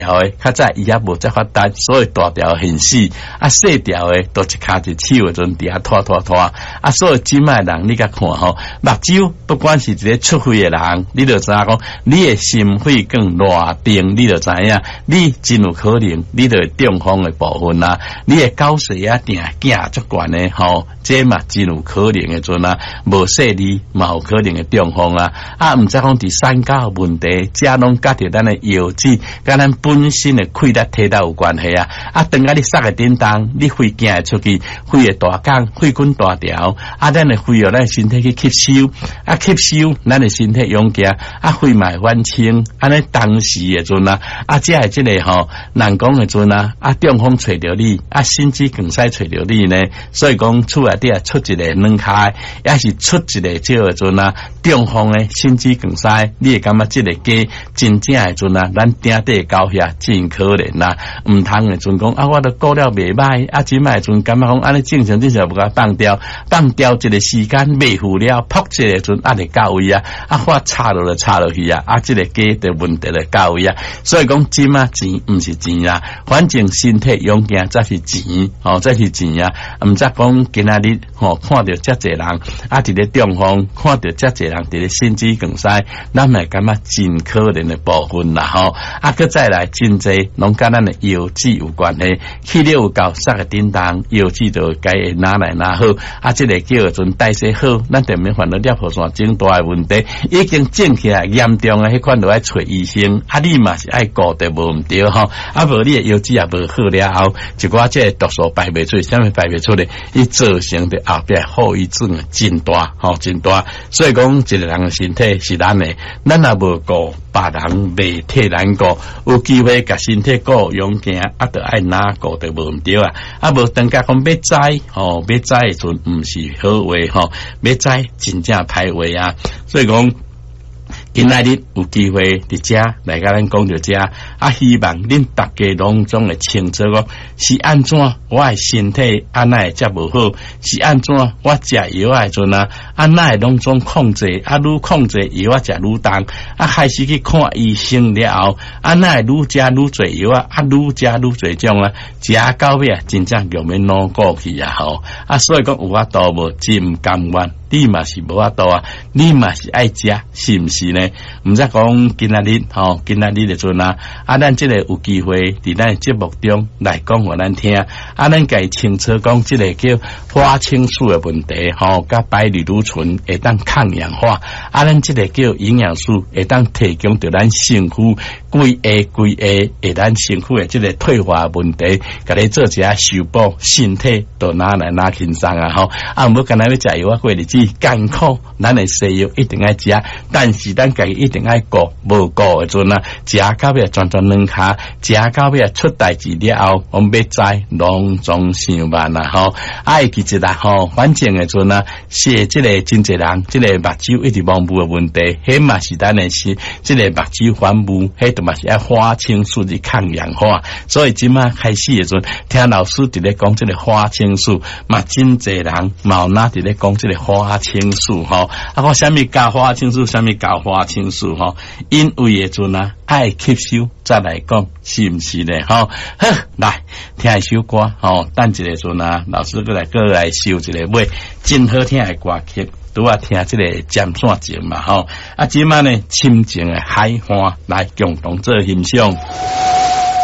条的，较早伊也无再发达，所以大条很死，细条的都一卡一手的阵底下拖，所以今卖人你甲看吼，目睭不管是一个出血的人，你就知影讲，你的心肺更热定，你就知影，你真有可能，你就中风的部分啊，你的高血压定惊足悬的吼，这嘛真有可能的阵啊，无细腻嘛有可能的中风啊，毋知讲第三高问题，这拢甲着咱的腰子，甲咱本身的气力体有关系啊，等下你塞个叮当，你肺行会出去，肺会大缸，肺管大条，咱的肺咱身体去吸收，吸收咱的身体氧气，肺脉翻清，安尼当时的阵啊，这系即个吼难讲的阵啊，中风找着你，心肌梗塞找着你呢，所以讲厝内底出一个软开，也是出一个这个阵啊，中风的心肌梗塞，你会感觉这个家真正的阵啊，咱顶底高遐真可怜啦，唔通的阵讲我都过了袂歹，即摆阵感觉讲安尼正常要甲放掉一个时间未付了，扑一个阵就到位啊，我插落去啊，这个家的问题就到位啊，所以讲金啊钱唔是钱啊，反正身体养健才是钱，才是钱啊，唔则讲今仔日看到遮济人伫咧中风，看到遮济人伫咧心肌梗塞，咱咪感觉真可怜的部分啦佮再来真济拢甲咱的腰子有关系，气力有够塞个叮当，腰子就该拿来拿好，这个叫做代谢好，咱就免烦恼尿线肿大的问题，已经整起来严重迄款就爱找医生，你嘛是爱顾得无毋对无你的腰子也无好了后，一寡这个毒素排袂出，啥物排袂出来，伊造成的后壁后遗症真大真大，所以讲一个人的身体是咱的，咱也无顾，别人未替咱顾，有机会甲身体顾养健，就爱哪顾得无毋对无等甲讲要栽要栽的阵毋是好话要栽真正歹话啊，所以讲今仔日有机会伫遮来甲咱讲着遮希望恁大家拢总会清楚讲是安怎我的身体安那会遮无好，是安怎我食药的阵安那会拢总控制愈控制药食愈重开始去看医生了后安那会愈食愈侪药愈食愈侪种食到尾真正用要脑过去所以讲有法度无真甘愿，你嘛是无法度你嘛是爱食，是毋是呢？毋则讲今仔日的阵咱即个有机会伫咱节目中来讲互咱听，咱该清楚讲即个叫花青素的问题甲白藜芦醇会当抗氧化，咱即个叫营养素会当提供着咱身躯规下会咱身躯的即个退化问题，甲你做一下修补，身体都拿来拿轻松毋好干那要食药过日子艰苦，咱的西药一定爱食，但是咱家己一定爱顾，无顾的阵食到尾全软骹，食到尾出代志了后，我们要知拢总想慢爱记一啦反正的阵是即个真济人，即个目睭一直盲目的问题，迄嘛是咱的是即个目睭反目，迄都嘛是爱花青素的抗氧化，所以今开始的阵听老师伫咧讲即个花青素，嘛真济人嘛有拿伫咧讲即个花青素我啥物加花青素，啥物加花青素因为的阵爱吸收再来讲，是毋是呢来听一首歌等一个阵老师过来收一个尾真好听的歌曲，拄听这个尖线情嘛即晚呢深情的海岸来共同做欣赏。